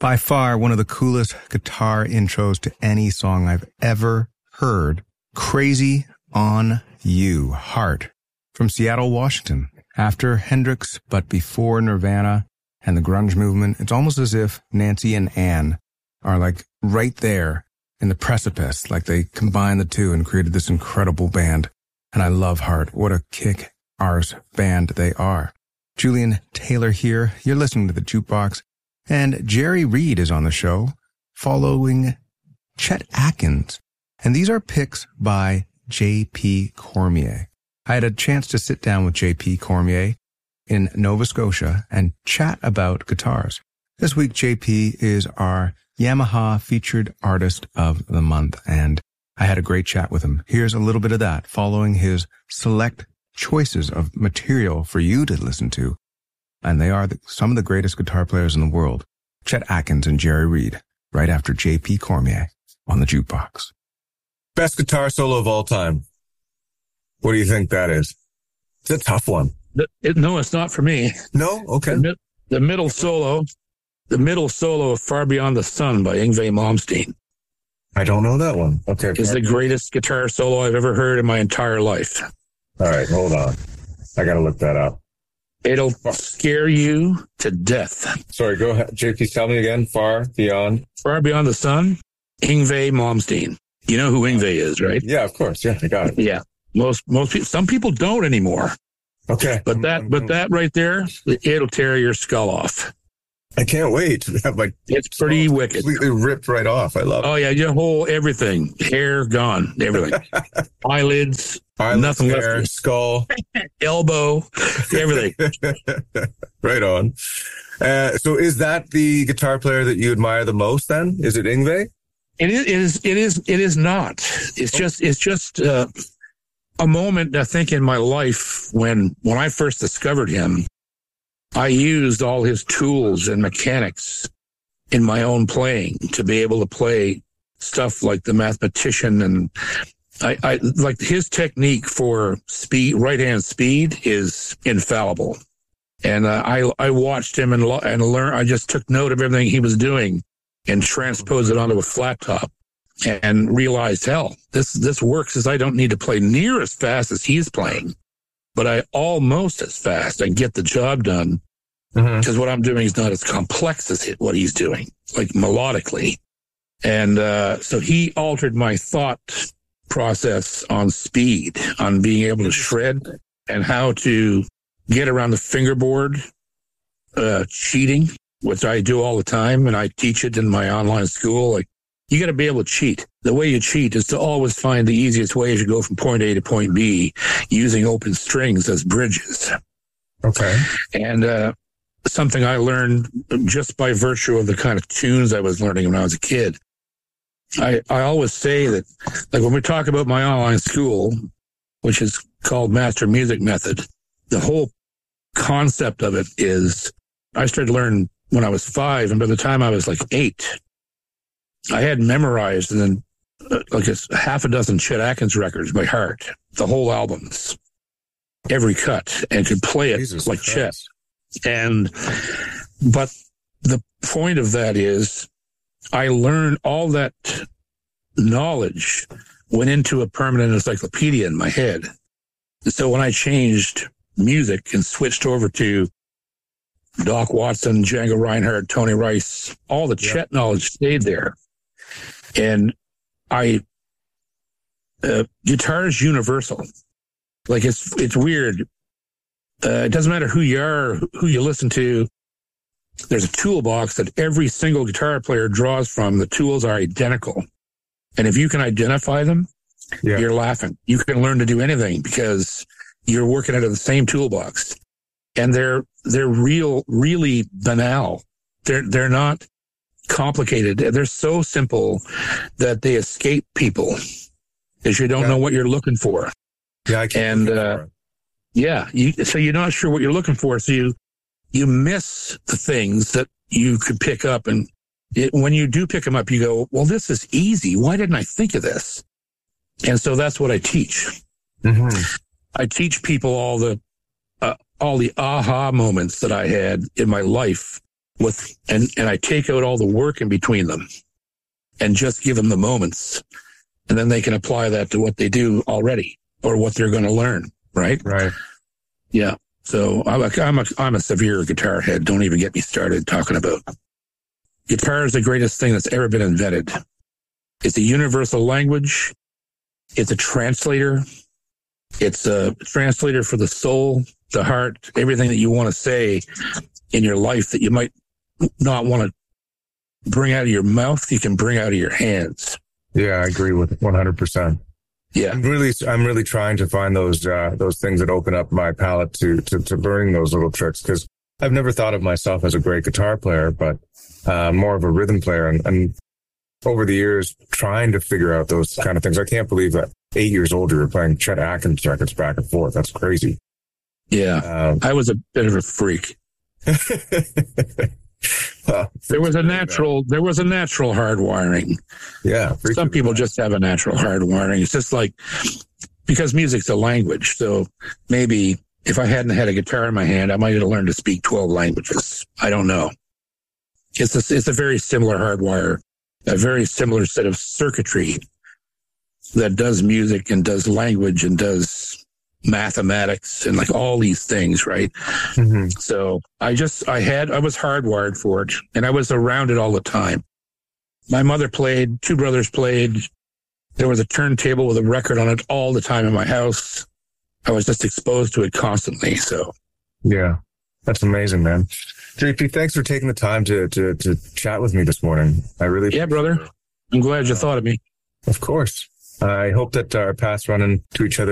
By far, one of the coolest guitar intros to any song I've ever heard. Crazy on You, Heart, from Seattle, Washington. After Hendrix, but before Nirvana and the grunge movement, it's almost as if Nancy and Ann are like right there in the precipice, like they combined the two and created this incredible band. And I love Heart. What a kick-arse band they are. Julian Taylor here. You're listening to The Jukebox. And Jerry Reed is on the show, following Chet Atkins. And these are picks by J.P. Cormier. I had a chance to sit down with J.P. Cormier in Nova Scotia and chat about guitars. This week, J.P. is our Yamaha featured artist of the month, and I had a great chat with him. Here's a little bit of that, following his select choices of material for you to listen to. And they are some of the greatest guitar players in the world, Chet Atkins and Jerry Reed, right after J.P. Cormier on The Jukebox. Best guitar solo of all time. What do you think that is? It's a tough one. No, it's not for me. No? Okay. The middle solo of Far Beyond the Sun by Yngwie Malmsteen. I don't know that one. Okay. Is the greatest guitar solo I've ever heard in my entire life. All right, hold on. I got to look that up. It'll scare you to death. Sorry, go ahead. JP, tell me again. Far Beyond the Sun, Yngwie Malmsteen. You know who Yngwie is, right? Yeah, of course. Yeah, I got it. Yeah. Most people, some people don't anymore. Okay. But that right there, it'll tear your skull off. I can't wait to have it's pretty wicked. Completely ripped right off. I love it. Oh yeah, your whole everything, hair gone, everything, eyelids, nothing hair, left, skull, elbow, everything. Right on. So, is that the guitar player that you admire the most? Then is it Yngwie? It is not. It's just a moment, I think, in my life when I first discovered him. I used all his tools and mechanics in my own playing to be able to play stuff like The Mathematician, and I like his technique for speed, right hand speed is infallible. And I watched him and learned. I just took note of everything he was doing and transposed it onto a flat top and realized, hell, this works, as I don't need to play near as fast as he's playing, but I almost as fast. I get the job done because what I'm doing is not as complex as what he's doing, like melodically. And so he altered my thought process on speed, on being able to shred and how to get around the fingerboard cheating, which I do all the time. And I teach it in my online school. Like, you got to be able to cheat. The way you cheat is to always find the easiest way as you go from point A to point B using open strings as bridges. Okay. And something I learned just by virtue of the kind of tunes I was learning when I was a kid. I always say that, like, when we talk about my online school, which is called Master Music Method, the whole concept of it is I started to learn when I was 5, and by the time I was like 8, I had memorized and then like a half a dozen Chet Atkins records by heart, the whole albums, every cut, and could play it Jesus like Christ. Chet. But the point of that is I learned all that knowledge went into a permanent encyclopedia in my head. So when I changed music and switched over to Doc Watson, Django Reinhardt, Tony Rice, all the Chet knowledge stayed there. And guitar is universal. Like, it's weird. It doesn't matter who you are, who you listen to. There's a toolbox that every single guitar player draws from. The tools are identical. And if you can identify them, you're laughing. You can learn to do anything because you're working out of the same toolbox. And they're really banal. They're not complicated. They're so simple that they escape people because you don't know what you're looking for. Yeah, I can't. And so you're not sure what you're looking for. So you miss the things that you could pick up. And when you do pick them up, you go, well, this is easy. Why didn't I think of this? And so that's what I teach. Mm-hmm. I teach people all the aha moments that I had in my life and I take out all the work in between them and just give them the moments. And then they can apply that to what they do already or what they're going to learn. Right. Right. Yeah. So I'm a severe guitar head. Don't even get me started talking about guitar is the greatest thing that's ever been invented. It's a universal language. It's a translator. It's a translator for the soul, the heart, everything that you want to say in your life that you might not want to bring out of your mouth, you can bring out of your hands. Yeah, I agree with 100%. Yeah. I'm really trying to find those things that open up my palette to learning those little tricks, because I've never thought of myself as a great guitar player, but more of a rhythm player. And over the years, trying to figure out those kind of things. I can't believe that 8 years old, you were playing Chet Atkins records back and forth. That's crazy. Yeah. I was a bit of a freak. Well, there was a natural hardwiring. Yeah. Some people just have a natural hardwiring. It's just like, because music's a language. So maybe if I hadn't had a guitar in my hand, I might have learned to speak 12 languages. I don't know. It's a very similar hardwire, a very similar set of circuitry that does music and does language and does mathematics and like all these things, right? Mm-hmm. So I was hardwired for it, and I was around it all the time. My mother played, two brothers played. There was a turntable with a record on it all the time in my house. I was just exposed to it constantly. So yeah, that's amazing, man. JP, thanks for taking the time to chat with me this morning. I really brother. I'm glad you thought of me. Of course. I hope that our paths run into each other